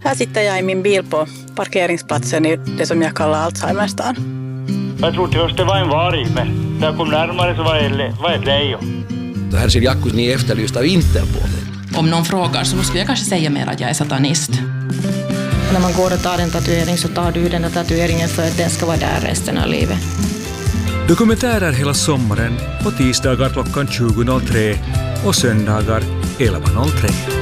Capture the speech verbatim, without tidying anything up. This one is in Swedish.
Här sitter jag i min bil på parkeringsplatsen i det som jag kallar Alzheimerstan. Jag trodde först det var en varg, men när jag kom närmare så var det var ett lejon. Det här ser Jakkus ni efterlyst av Interpol. Om någon frågar så skulle jag kanske säga mer att jag är satanist. När man går och tar en tatuering så tar du den här tatueringen för att den ska vara där resten av livet. Dokumentärer hela sommaren på tisdagar klockan tjugo noll tre och söndagar elva noll tre.